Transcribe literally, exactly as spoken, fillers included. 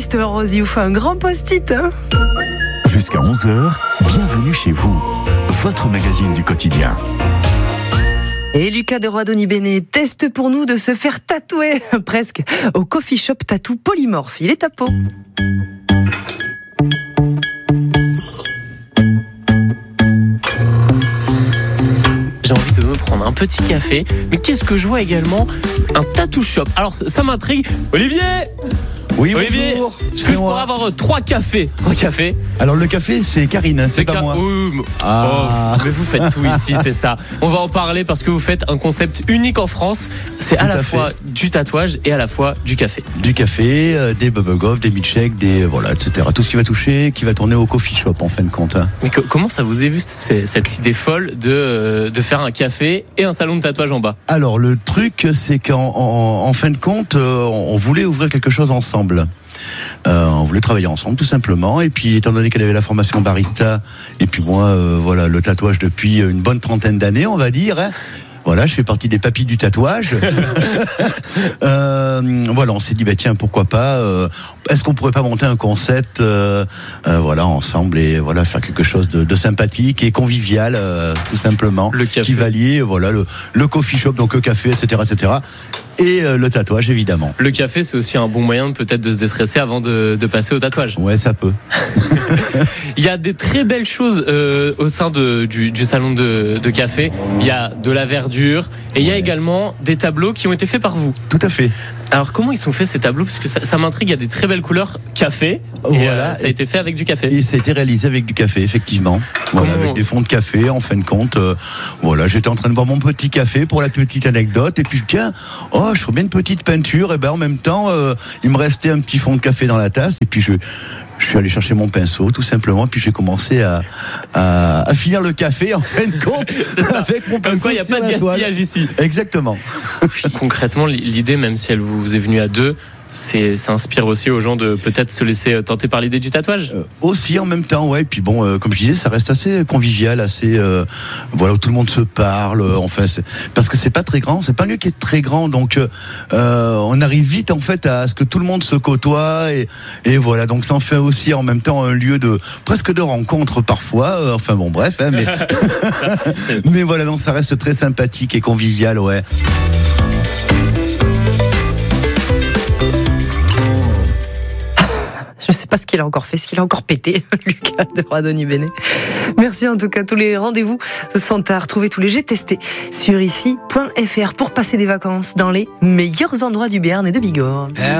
Mister Rosy vous fait un grand post-it. Hein. Jusqu'à onze heures, bienvenue chez vous, votre magazine du quotidien. Et Lucas de Roidoni-Bene teste pour nous de se faire tatouer presque au coffee shop tatou polymorphe. Il est à Pau. J'ai envie de me prendre un petit café, mais qu'est-ce que je vois également? Un tattoo shop. Alors ça m'intrigue. Olivier Oui, Olivier, bonjour. est-ce que je pourrais avoir trois cafés? Trois cafés. Alors le café, c'est Karine, hein, c'est Le pas ca- moi. Oui, mais- Ah. Oh, mais vous faites tout ici, c'est ça. On va en parler parce que vous faites un concept unique en France. C'est à Tout la à fois du tatouage et à la fois du café. Du café, euh, des bubblegum, des milkshakes, des voilà, et cetera. Tout ce qui va toucher, qui va tourner au coffee shop en fin de compte. Hein. Mais co- comment ça vous est vu c'est- cette idée folle de, euh, de faire un café et un salon de tatouage en bas? Alors le truc, c'est qu'en en, en fin de compte, euh, on voulait ouvrir quelque chose ensemble. Euh, on voulait travailler ensemble tout simplement, et puis étant donné qu'elle avait la formation barista et puis moi euh, voilà le tatouage depuis une bonne trentaine d'années on va dire hein. Voilà, je fais partie des papis du tatouage. euh, voilà, on s'est dit bah tiens pourquoi pas. Euh, est-ce qu'on pourrait pas monter un concept, euh, euh, voilà ensemble et voilà faire quelque chose de, de sympathique et convivial, euh, tout simplement. Le café. Qui va lier voilà le, le coffee shop donc le café et cetera et cetera et euh, le tatouage évidemment. Le café, c'est aussi un bon moyen peut-être de se déstresser avant de, de passer au tatouage. Ouais, ça peut. Il y a des très belles choses euh, au sein de, du, du salon de, de café. Il y a de la verdure et il y a également des tableaux qui ont été faits par vous. Tout à fait. Alors comment ils sont faits ces tableaux? Parce que ça, ça m'intrigue, il y a des très belles couleurs café et Voilà. euh, ça a été fait avec du café. Et ça a été réalisé avec du café, effectivement. Voilà, Comment- avec des fonds de café, en fin de compte. Euh, voilà, j'étais en train de boire mon petit café pour la petite anecdote. Et puis, tiens, oh, je ferais bien une petite peinture. Et ben, en même temps, euh, il me restait un petit fond de café dans la tasse. Et puis, je, je suis allé chercher mon pinceau, tout simplement. Et puis, j'ai commencé à, à, à finir le café, en fin de compte, avec mon Comme pinceau. quoi, il n'y a sur pas de la toile. gaspillage ici. Exactement. Concrètement, l'idée, même si elle vous est venue à deux, c'est, ça inspire aussi aux gens de peut-être se laisser tenter par l'idée du tatouage. Euh, aussi en même temps, ouais. Et puis bon, euh, comme je disais, ça reste assez convivial, assez euh, voilà où tout le monde se parle. Euh, enfin, c'est, parce que c'est pas très grand, c'est pas un lieu qui est très grand, donc euh, on arrive vite en fait à ce que tout le monde se côtoie et, et voilà. Donc ça en fait aussi en même temps un lieu de presque de rencontre parfois. Euh, enfin bon, bref, hein, mais mais voilà, donc ça reste très sympathique et convivial, ouais. Je ne sais pas ce qu'il a encore fait, ce qu'il a encore pété, Lucas de Roidoni-Bene. Merci en tout cas. Tous les rendez-vous sont à retrouver, tous les jets testés sur ici point f r pour passer des vacances dans les meilleurs endroits du Béarn et de Bigorre.